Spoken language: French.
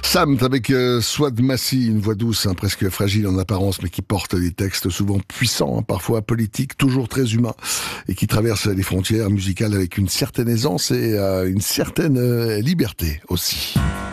Sam avec Swad Massi, une voix douce, presque fragile en apparence, mais qui porte des textes souvent puissants, parfois politiques, toujours très humains, et qui traverse les frontières musicales avec une certaine aisance et une certaine liberté aussi.